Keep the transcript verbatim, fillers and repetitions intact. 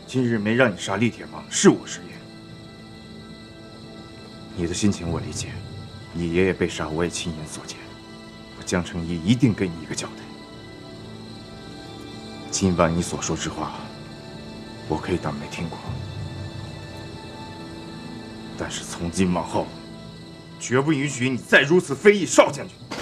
今日没让你杀李铁芒，是我失言。你的心情我理解，你爷爷被杀，我也亲眼所见。我江城一一定给你一个交代。今晚你所说之话，我可以当没听过。但是从今往后，绝不允许你再如此非议邵将军。